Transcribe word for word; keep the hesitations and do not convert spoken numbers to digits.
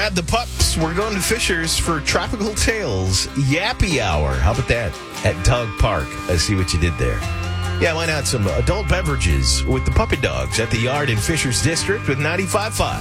grab the pups. We're going to Fisher's for Tropical Tales Yappy Hour. How about that? At Dog Park. I see what you did there. Yeah, why not some adult beverages with the puppy dogs at the Yard in Fisher's District with ninety-five point five.